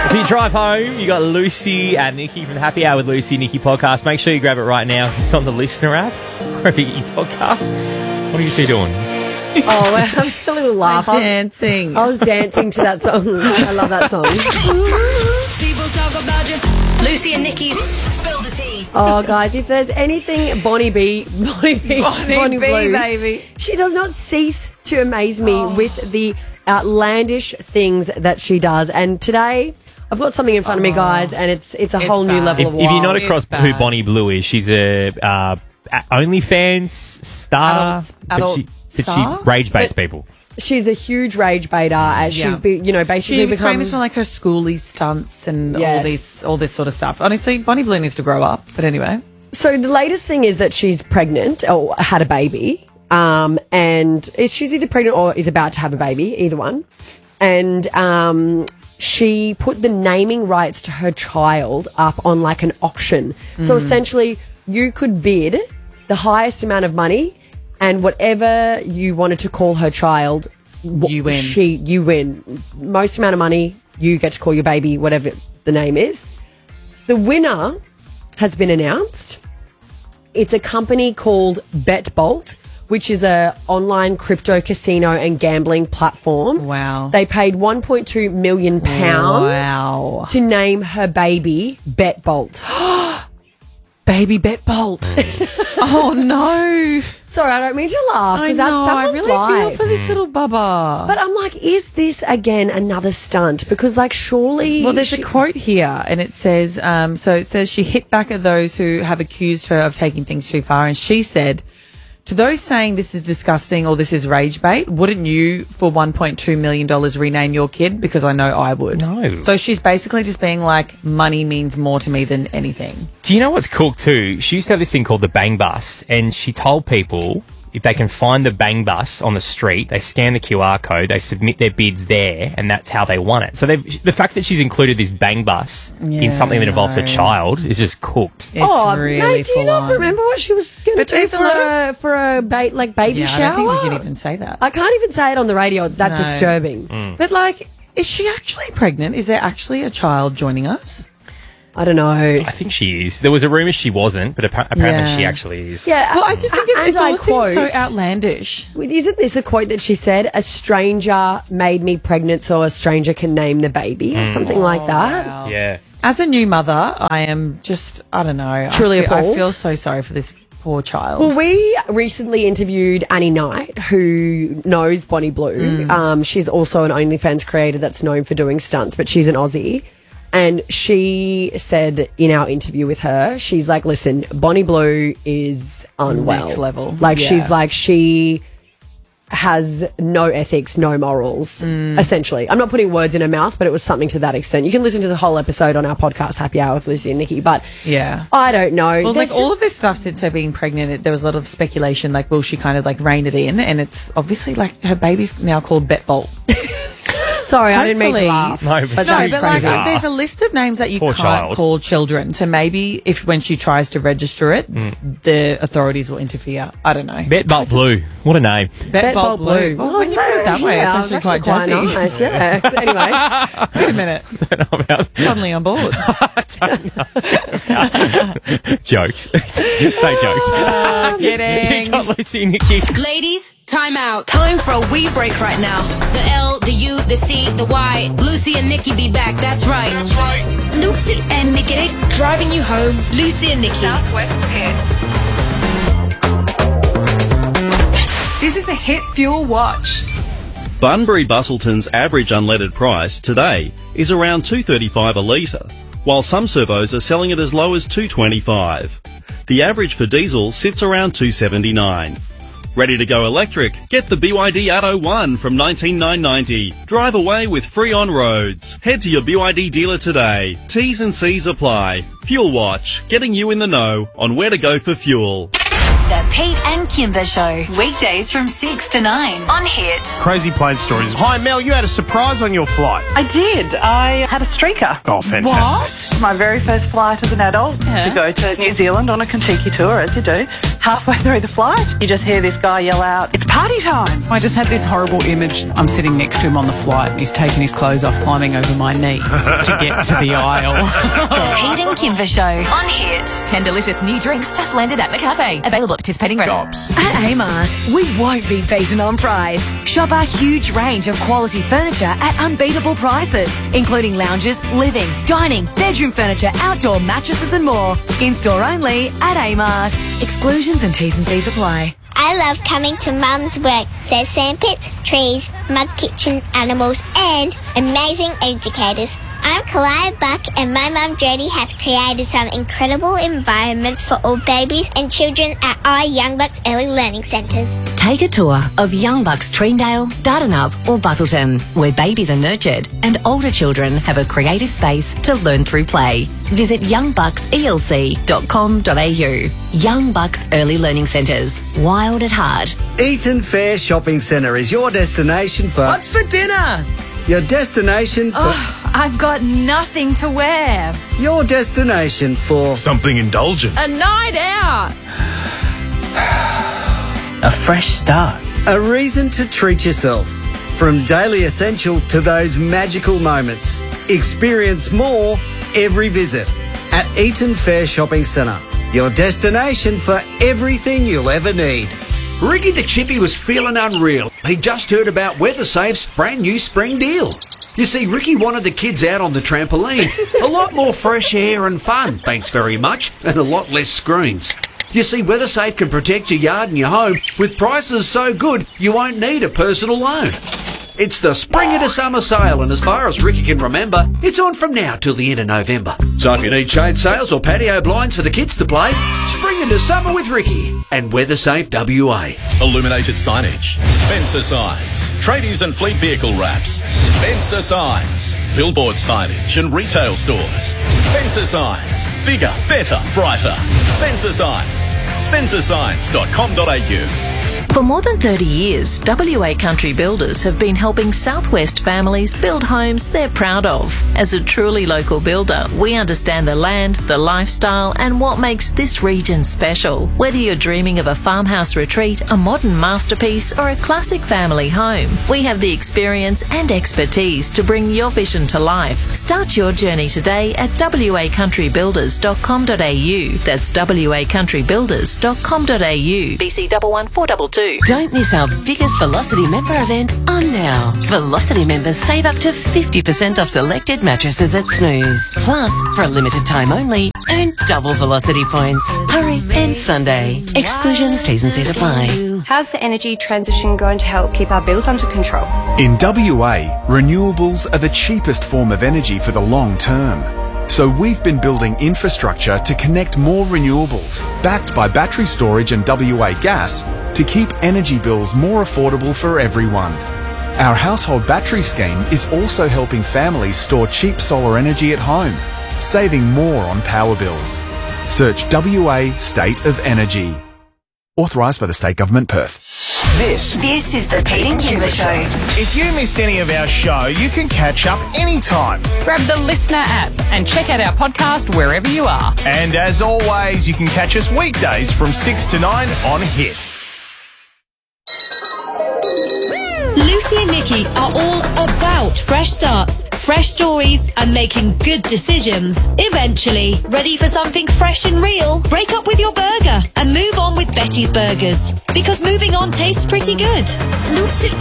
If you drive home, you got Lucy and Nikki from the Happy Hour with Lucy and Nikki podcast. Make sure you grab it right now. It's on the Listener app, wherever you get your podcast. What are you two doing? Oh, I'm having a little laugh. Dancing. I was dancing to that song. I love that song. People talk about you. Lucy and Nikki's Spill the Tea. Oh, guys, if there's anything Bonnie Blue, baby. she does not cease to amaze me with the outlandish things that she does. And today, I've got something in front of me, guys, and it's a whole new bad. level of If you're wild. not across It's who bad. Bonnie Blue is, she's a OnlyFans star. Adult But star? she rage baits people. She's a huge rage baiter. As Yeah. she's been, basically She was become famous for like her schooly stunts and Yes. all this sort of stuff. Honestly, Bonnie Blue needs to grow up. But anyway, So the latest thing is that she's pregnant or had a baby, and she's either pregnant or is about to have a baby, either one. And she put the naming rights to her child up on like an auction. So essentially, you could bid the highest amount of money, and whatever you wanted to call her child, You win. You win. Most amount of money, you get to call your baby whatever the name is. The winner has been announced. It's a company called BetBolt, which is a online crypto casino and gambling platform. Wow. They paid £1.2 million Wow. to name her baby BetBolt. baby Bet Bolt. Oh no! Sorry, I don't mean to laugh I because that's know. I someone's really life. feel for this little bubba. But I'm like, is this again another stunt? Because like, surely. Well, there's a quote here, and it says, she hit back at those who have accused her of taking things too far, and she said, to those saying this is disgusting or this is rage bait, wouldn't you, for $1.2 million, rename your kid? Because I know I would. No. So she's basically just being like, money means more to me than anything. Do you know what's cool too? She used to have this thing called the Bang Bus, and she told people if they can find the Bang Bus on the street, they scan the QR code, they submit their bids there, and that's how they won it. So the fact that she's included this Bang Bus in something that involves a child is just cooked. It's really mate, do you full not on. remember what she was going to But do there's a lot of for a baby Yeah, shower? I don't think we can even say that. I can't even say it on the radio. It's that No. disturbing. But like, is she actually pregnant? Is there actually a child joining us? I don't know. I think she is. There was a rumour she wasn't, but apparently Yeah. she actually is. Yeah, Well, I just think and it I all seems so quote, outlandish. Isn't this a quote that she said? A stranger made me pregnant, so a stranger can name the baby, or something like that. Wow. Yeah. As a new mother, I am just, I don't know. Truly I appalled. feel so sorry for this poor child. Well, we recently interviewed Annie Knight, who knows Bonnie Blue. She's also an OnlyFans creator that's known for doing stunts, but she's an Aussie. And she said in our interview with her, she's like, listen, Bonnie Blue is unwell. Next level. Like, Yeah. she's like, she has no ethics, no morals, essentially. I'm not putting words in her mouth, but it was something to that extent. You can listen to the whole episode on our podcast, Happy Hour with Lucy and Nikki, but Yeah. I don't know. Well, There's like all just- of this stuff since her being pregnant, there was a lot of speculation, like, will she kind of like rein it in? And it's obviously like her baby's now called Bet Bolt. Sorry, I didn't mean to Hopefully- laugh. No, but No, That's but like crazy. there's a list of names that you Poor can't child. call children. So maybe if when she tries to register it, the authorities will interfere. I don't know. Bet Bolt Blue. What a name. Bet Bolt Blue. Well, when you put it that way, yeah, it's actually quite jazzy. nice. Yeah. But anyway, Wait a minute. Suddenly on board. Jokes. Say jokes. Kidding. You got Lucy and Nikki. Ladies, time out. Time for a wee break right now. The L, the U, the C, the Y. Lucy and Nikki be back. That's right. That's right. Lucy and Nikki driving you home. Lucy and Nikki. Southwest's hit. This is a Hit Fuel Watch. Bunbury Bustleton's average unleaded price today is around $2.35 a litre, while some servos are selling it as low as $2.25. The average for diesel sits around $2.79. Ready to go electric? Get the BYD Atto 1 from $19,990. Drive away with free on roads. Head to your BYD dealer today. T's and C's apply. Fuel Watch, getting you in the know on where to go for fuel. That's Pete and Kimber Show. Weekdays from 6 to 9 on Hit. Crazy plane stories. Hi, Mel, you had a surprise on your flight. I did. I had a streaker. Oh, fantastic. My very first flight as an adult to go to New Zealand on a Kentucky tour, as you do. Halfway through the flight, you just hear this guy yell out, "It's party time!" I just had this horrible image. I'm sitting next to him on the flight and he's taking his clothes off, climbing over my knees to get to the aisle. Pete and Kimber Show on Hit. 10 delicious new drinks just landed at McCafe. Available at participating restaurants. At Amart, we won't be beaten on price. Shop our huge range of quality furniture at unbeatable prices, including lounges, living, dining, bedroom furniture, outdoor mattresses and more. In-store only at Amart. Exclusions and T's and C's apply. I love coming to Mum's work. There's sandpits, trees, mud kitchen, animals, and amazing educators. I'm Kalaya Buck, and my mum Jodie has created some incredible environments for all babies and children at our Young Bucks Early Learning Centres. Take a tour of Young Bucks Treendale, Dardanup or Busselton, where babies are nurtured and older children have a creative space to learn through play. Visit youngbuckselc.com.au. Young Bucks Early Learning Centres. Wild at heart. Eaton Fair Shopping Centre is your destination for... What's for dinner? Your destination for... I've got nothing to wear. Your destination for... Something indulgent. A night out. A fresh start. A reason to treat yourself. From daily essentials to those magical moments. Experience more every visit at Eaton Fair Shopping Centre. Your destination for everything you'll ever need. Ricky the Chippy was feeling unreal. He just heard about WeatherSafe's brand new spring deal. You see, Ricky wanted the kids out on the trampoline. A lot more fresh air and fun, thanks very much, and a lot less screens. You see, WeatherSafe can protect your yard and your home with prices so good you won't need a personal loan. It's the spring into summer sale, and as far as Ricky can remember, it's on from now till the end of November. So if you need shade sails or patio blinds for the kids to play, spring into summer with Ricky and WeatherSafe WA. Illuminated signage, Spencer Signs, tradies and fleet vehicle wraps, Spencer Signs, billboard signage and retail stores, Spencer Signs, bigger, better, brighter, Spencer Signs, spencersigns.com.au. For more than 30 years, WA Country Builders have been helping Southwest families build homes they're proud of. As a truly local builder, we understand the land, the lifestyle, and what makes this region special. Whether you're dreaming of a farmhouse retreat, a modern masterpiece, or a classic family home, we have the experience and expertise to bring your vision to life. Start your journey today at wacountrybuilders.com.au. That's wacountrybuilders.com.au. BC 11422. Don't miss our biggest Velocity member event on now. Velocity members save up to 50% off selected mattresses at Snooze. Plus, for a limited time only, earn double Velocity points. Hurry and Sunday. Exclusions, T's and C's apply. How's the energy transition going to help keep our bills under control? In WA, renewables are the cheapest form of energy for the long term. So we've been building infrastructure to connect more renewables, backed by battery storage and WA Gas, to keep energy bills more affordable for everyone. Our household battery scheme is also helping families store cheap solar energy at home, saving more on power bills. Search WA State of Energy. Authorised by the State Government, Perth. This is the Pete and Kimber Show. If you missed any of our show, you can catch up anytime. Grab the Listener app and check out our podcast wherever you are. And as always, you can catch us weekdays from 6 to 9 on Hit. Lucy and Nikki are all about fresh starts, fresh stories, and making good decisions. Eventually, ready for something fresh and real? Break up with your burger and move on with Betty's Burgers. Because moving on tastes pretty good. Lucy